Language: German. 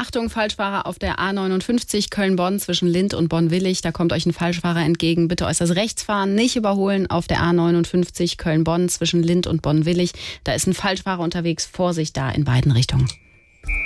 Achtung, Falschfahrer auf der A59 Köln-Bonn zwischen Lindt und Bonn-Willig. Da kommt euch ein Falschfahrer entgegen. Bitte äußerst rechts fahren, nicht überholen auf der A59 Köln-Bonn zwischen Lindt und Bonn-Willig. Da ist ein Falschfahrer unterwegs. Vorsicht da in beiden Richtungen.